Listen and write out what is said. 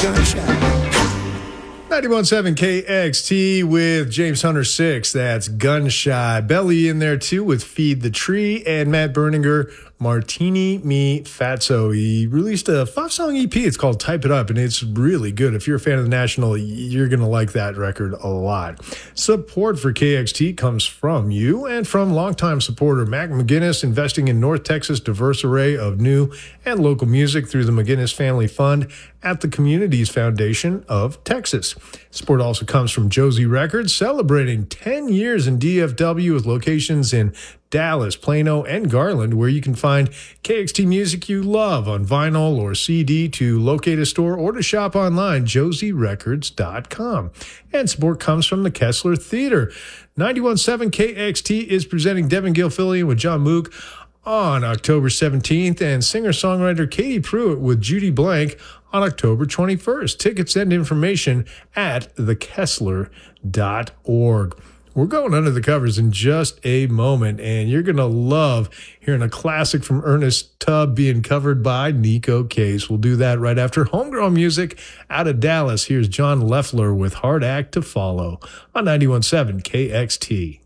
Gunshot. 91.7 KXT with James Hunter 6. That's Gun-Shy. Belly in there too with Feed the Tree. And Matt Berninger, Martini Me Fatso. He released a 5-song EP. It's called Type It Up, and it's really good. If you're a fan of The National, you're going to like that record a lot. Support for KXT comes from you and from longtime supporter Mac McGinnis, investing in North Texas' diverse array of new and local music through the McGinnis Family Fund at the Communities Foundation of Texas. Support also comes from Josie Records, celebrating 10 years in DFW with locations in Dallas, Plano, and Garland, where you can find KXT music you love on vinyl or CD. To locate a store or to shop online, josierecords.com. And support comes from the Kessler Theater. 91.7 KXT is presenting Devin Gilfillian with John Mook on October 17th and singer-songwriter Katie Pruitt with Judy Blank on October 21st. Tickets and information at thekessler.org. We're going under the covers in just a moment, and you're going to love hearing a classic from Ernest Tubb being covered by Nico Case. We'll do that right after homegrown music out of Dallas. Here's John Leffler with Hard Act to Follow on 91.7 KXT.